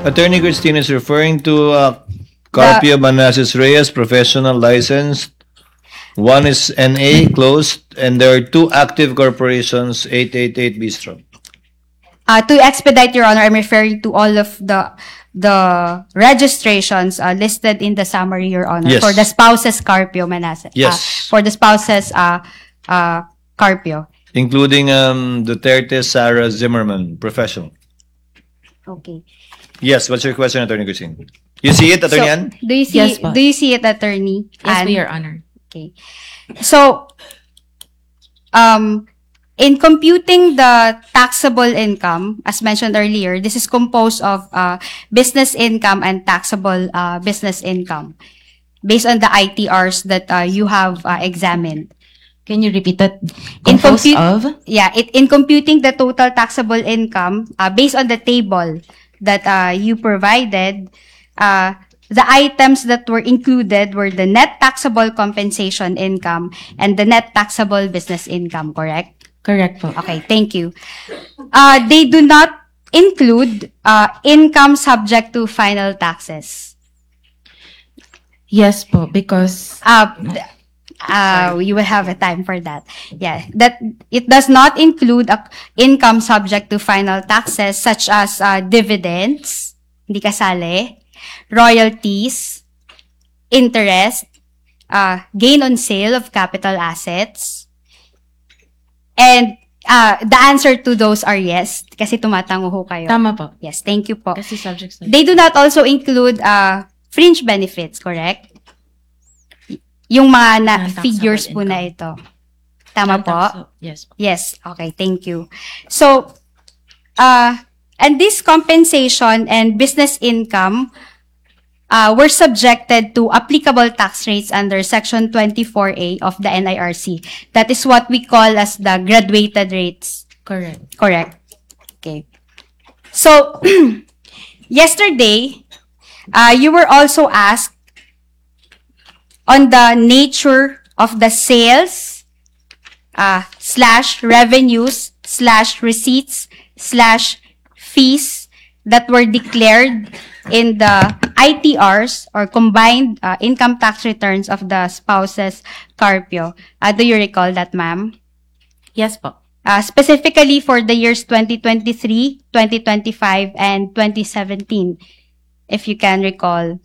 Attorney Christine is referring to Carpio Manassas Reyes professional license. One is NA closed, and there are two active corporations, 888 Bistro. To expedite, Your Honor, I'm referring to all of the registrations listed in the summary, Your Honor, Yes. for the spouses Carpio Manassas. Yes. For the spouses Carpio. Including Duterte Sarah Zimmerman, professional. Okay. Yes, what's your question, Attorney Christine? You see it, Attorney Ann? Do you see? Yes, po. Do you see it, Attorney? Yes, Ann? po, Your Honor. Okay. So, in computing the taxable income, as mentioned earlier, this is composed of business income and taxable business income based on the ITRs that you have examined. Can you repeat that? In Composed of? Yeah, in computing the total taxable income, based on the table that you provided, the items that were included were the net taxable compensation income and the net taxable business income, correct? Correct po. Okay, thank you. They do not include income subject to final taxes. Yes po, because You will have a time for that. Yeah, that it does not include income subject to final taxes such as dividends, hindi kasali, royalties, interest, gain on sale of capital assets, and the answer to those are yes, kasi tumatango ho kayo. tama po. Yes, thank you po. Kasi subjects na. They do not also include fringe benefits, correct? Yung mga Non-taxable figures po income. na ito. Tama po? Yes po. Yes. Okay, thank you. So, and this compensation and business income were subjected to applicable tax rates under Section 24A of the NIRC. That is what we call as the graduated rates. Correct. Correct. Okay. So, yesterday, you were also asked on the nature of the sales, / revenues, / receipts, / fees that were declared in the ITRs or combined income tax returns of the spouses Carpio. Do you recall that, ma'am? Yes po. Specifically for the years 2023, 2025, and 2017, if you can recall.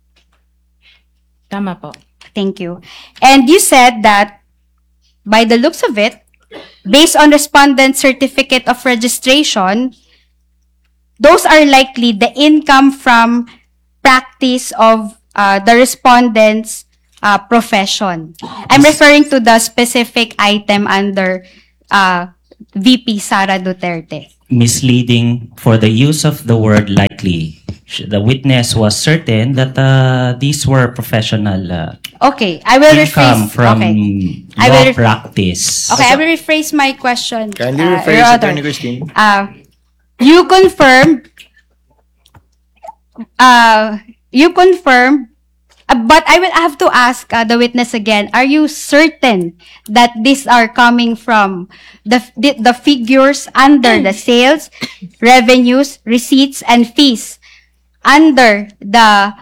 Tama po. Thank you. And you said that, by the looks of it, based on respondent certificate of registration, those are likely the income from practice of the respondent's profession. I'm referring to the specific item under VP Sara Duterte. Misleading for the use of the word likely. The witness was certain that these were professional Okay, I will income rephrase. from Okay. I law will practice. Okay, I will rephrase my question. Kindly Your rephrase, Honor. Attorney Christine. You confirmed, but I will have to ask the witness again, are you certain that these are coming from the figures under the sales, revenues, receipts, and fees under the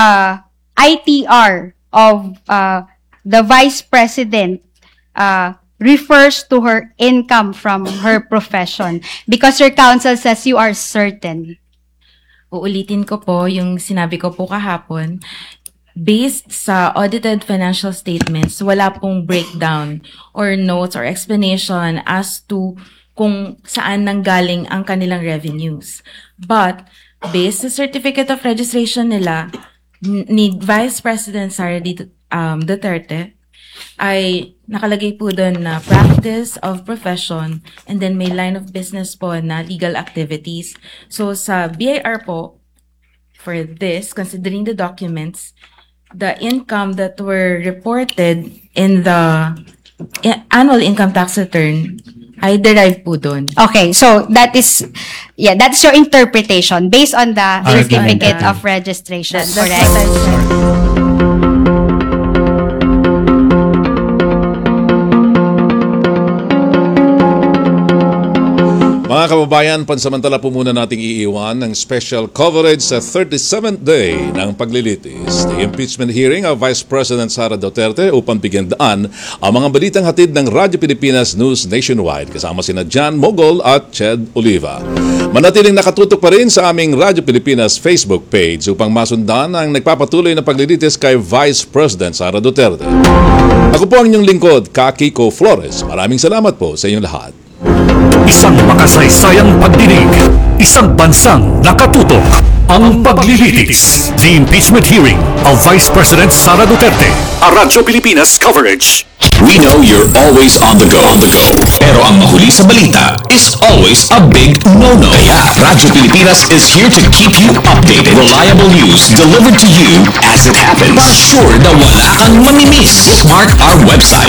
ITR of the Vice President refers to her income from her profession? Because your counsel says you are certain. Uulitin ko po yung sinabi ko po kahapon. Based sa audited financial statements, wala pong breakdown or notes or explanation as to kung saan nanggaling ang kanilang revenues. But, based sa certificate of registration nila, ni Vice President Sara Duterte, ay nakalagay po doon na practice of profession and then may line of business po na legal activities. So, sa BIR po, for this, considering the documents, the income that were reported in the annual income tax return ay derived po doon. Okay, so that's your interpretation based on the Argument. certificate of registration, That's correct? what I said. Mga Mga kababayan, pansamantala po muna nating iiwan ng special coverage sa 37th day ng paglilitis. The impeachment hearing of Vice President Sara Duterte upang bigyan daan ang mga balitang hatid ng Radyo Pilipinas News Nationwide kasama sina John Mogol at Ched Oliva. Manatiling nakatutok pa rin sa aming Radyo Pilipinas Facebook page upang masundan ang nagpapatuloy na paglilitis kay Vice President Sara Duterte. Ako po ang inyong lingkod, Kiko Flores. Maraming salamat po sa inyong lahat. Isang makasaysayang pagdinig, isang bansang nakatutok. Ang paglilitis, the impeachment hearing of Vice President Sara Duterte. A Radyo Pilipinas coverage. We know you're always on the go. Pero ang mahuli sa balita is always a big no-no. Kaya Radyo Pilipinas is here to keep you updated. Reliable news delivered to you as it happens. Para sure na wala kang mamimiss. Bookmark our website.